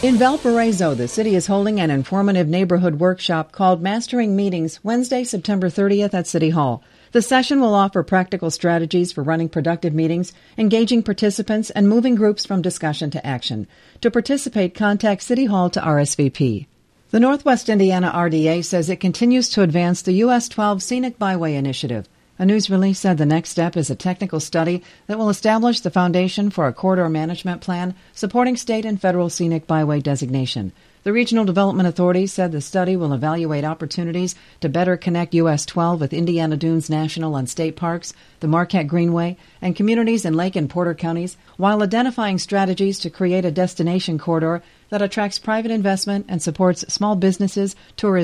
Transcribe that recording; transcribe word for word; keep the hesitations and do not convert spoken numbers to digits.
In Valparaiso, the city is holding an informative neighborhood workshop called Mastering Meetings Wednesday, September thirtieth at City Hall. The session will offer practical strategies for running productive meetings, engaging participants, and moving groups from discussion to action. To participate, contact City Hall to R S V P. The Northwest Indiana R D A says it continues to advance the U S twelve Scenic Byway Initiative. A news release said the next step is a technical study that will establish the foundation for a corridor management plan supporting state and federal scenic byway designation. The Regional Development Authority said the study will evaluate opportunities to better connect U S twelve with Indiana Dunes National and State Parks, the Marquette Greenway, and communities in Lake and Porter counties, while identifying strategies to create a destination corridor that attracts private investment and supports small businesses, tourism,